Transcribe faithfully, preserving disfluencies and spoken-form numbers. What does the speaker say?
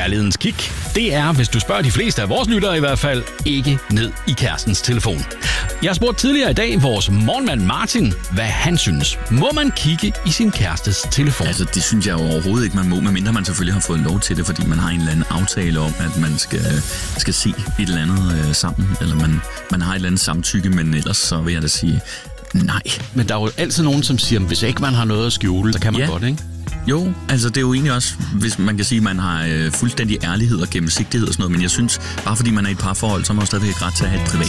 kærlighedens kick, det er, hvis du spørger de fleste af vores lyttere i hvert fald, ikke ned i kærestens telefon. Jeg har spurgt tidligere i dag vores morgenmand Martin, hvad han synes. Må man kigge i sin kærestes telefon? Altså, det synes jeg jo overhovedet ikke, man må, medmindre man selvfølgelig har fået lov til det, fordi man har en eller anden aftale om, at man skal, skal se et eller andet øh, sammen, eller man, man har et eller andet samtykke, men ellers så vil jeg da sige nej. Men der er jo altid nogen, som siger, at hvis ikke man har noget at skjule, så kan man ja. godt, ikke? Jo, altså det er jo egentlig også, hvis man kan sige, at man har øh, fuldstændig ærlighed og gennemsigtighed og sådan noget, men jeg synes, bare fordi man er i et parforhold, så må man stadigvæk ret til at have et privat